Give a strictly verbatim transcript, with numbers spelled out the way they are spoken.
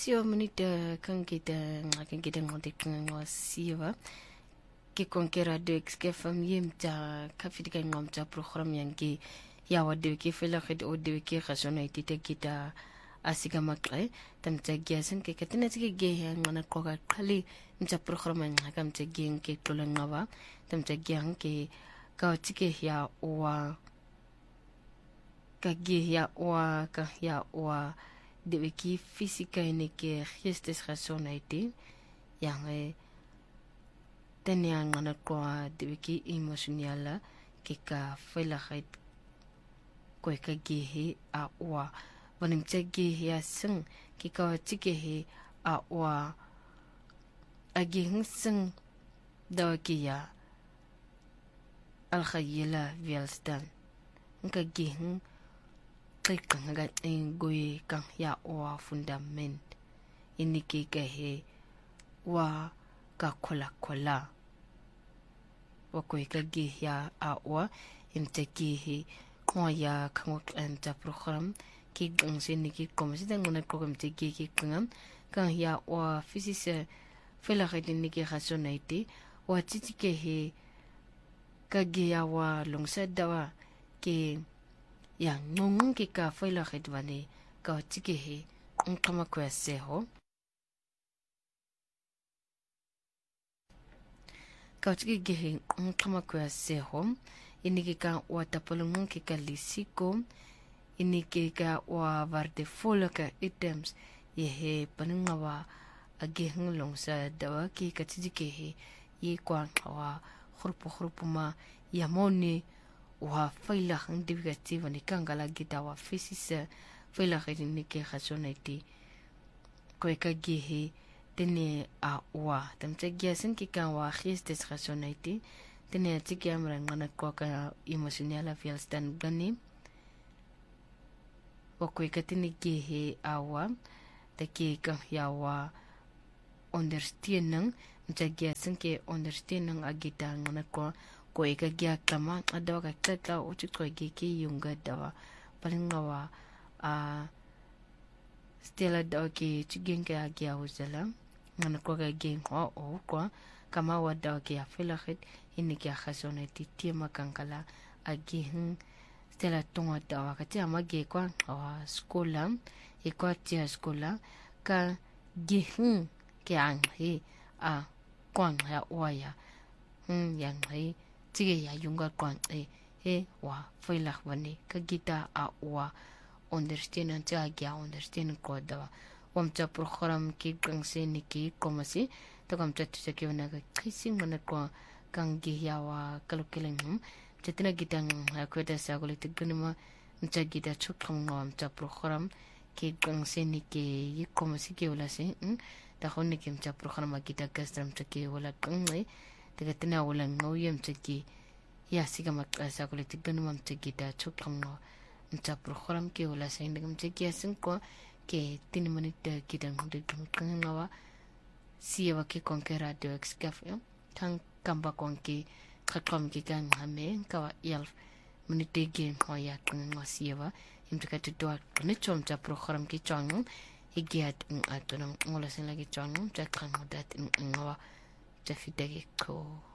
Sio menita kan kita akan kita ngotek ngwa siwa ke konkera de ke famille ta kafidi kan ngom ta program yang ke ya wade ke fela khid o de ke khasona itita kita asiga makre tam ta giasen ke katina ke ge yang mana ko ka khali mta program yang kam ta gen ke tolan ngawa tam ta gyang ke ka tike ya wa ka ge ya wa ka ya wa de wiki física ini ke gestes rasonaiti yang e teniang ngana ko de wiki emosionala ke ka fela khait ko ka gehe a wa banim tege ya sing ke ka tike he a wa aging sing da ki ya al khayla vialstan nka gehen kang ga ngoy kang ya wa fundament ini ke ke he wa ka kola kola wa ko ka ge ya a wa imte ke he ko ya kang enta program ki gang sin ki kom si dang na program te ke ki kang kang ya wa physics fela ga ni ke rationalité wa titi ke he ka ge ya wa longsa dawa ke yang ngong ke ka faila khidwane ka tike he nkama kwese ho ka tike ge he nkama kwese ho ini ke ka watapolung ke ka lisiko ini ke ka wa varde folaka items ye he panungawa age nglong sa dawa ke ka tike he ye kwa wa khurpu khurpu ma yamoni wa faila individuativa ni kangala gita wa physics faila ni ke khasonati ko ka gehe tene a wa tamte gyasen ki kan wa gestes khasonati tene tiki amra ngana ko ka emotional feel stand gani ko ko ka tene gehe a wa te ke ka ya wa understanding mte gyasen ke understanding agita ngana ko ko eka gya kama adawa ka tata o chiko ge ke yunga dawa palingawa a stela dawa ke chigenga agya uzala ngana ko ga gen ko o ko kama wa dawa ke afela khit ini ke khasona ti tema kankala agihin stela tonga dawa ka ti amage ko a skola e ko ti a skola ka gihin ke ang he a kwang ya waya hm yang he tige ya yunga kwan e he wa faila wani ka gita a wa understand anta gya understand ko da wamcha program ki gangse ni ki komasi to kamcha tsake wana ka kissing mana ko kang gi ya wa kalukileng chetina gita ng ko da sa ko le tignima mcha gita chukong no amcha program ki gangse ni ki yi komasi ki wala se ta khonni ki mcha program gita gastram tsake wala kangai tegatina wala ngoyem tsaki ya siga makasa ko litigan mam tsaki da chukam no mta program ke wala sain dagam tsaki asin ko ke tin minute kidang de kan ngawa siwa ke konkera de excaf kan kamba konki khatom ki kan hame ka yal minute ge ko ya kan ngasiwa imtika to ne chom cha program ki chang igiat ng atunang wala sin lagi chang cha kan modat ngawa Jeffy Degiko.